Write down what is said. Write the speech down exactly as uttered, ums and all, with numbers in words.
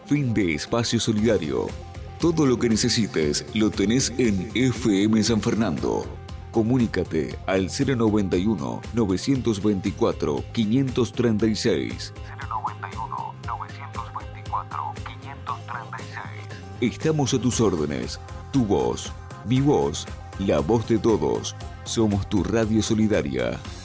Fin de espacio solidario. Todo lo que necesites lo tenés en F M San Fernando. Comunícate al cero noventa y uno, novecientos veinticuatro, quinientos treinta y seis. cero noventa y uno, novecientos veinticuatro, quinientos treinta y seis. Estamos a tus órdenes. Tu voz, mi voz, la voz de todos. Somos tu radio solidaria.